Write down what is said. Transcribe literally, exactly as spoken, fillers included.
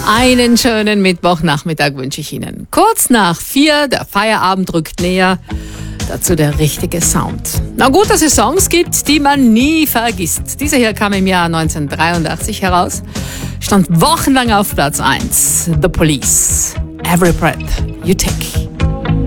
Einen schönen Mittwochnachmittag wünsche ich Ihnen. Kurz nach vier, der Feierabend rückt näher. Dazu der richtige Sound. Na gut, dass es Songs gibt, die man nie vergisst. Dieser hier kam im Jahr neunzehnhundertdreiundachtzig heraus, stand wochenlang auf Platz eins. The Police. Every Breath You Take.